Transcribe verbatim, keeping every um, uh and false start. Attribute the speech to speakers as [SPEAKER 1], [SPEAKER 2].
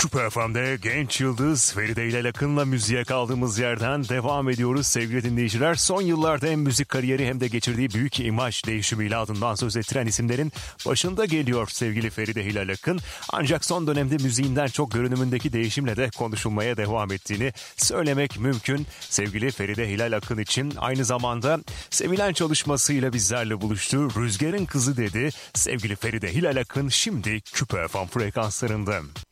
[SPEAKER 1] Küpe F M'de genç yıldız Feride ile Akın'la müziğe kaldığımız yerden devam ediyoruz sevgili dinleyiciler. Son yıllarda hem müzik kariyeri hem de geçirdiği büyük imaj değişimiyle adından söz ettiren isimlerin başında geliyor sevgili Feride Hilal Akın. Ancak son dönemde müziğinden çok görünümündeki değişimle de konuşulmaya devam ettiğini söylemek mümkün. Sevgili Feride Hilal Akın için aynı zamanda sevilen çalışmasıyla bizlerle buluştu. Rüzgarın Kızı dedi. Sevgili Feride Hilal Akın şimdi Küpe F M frekanslarında.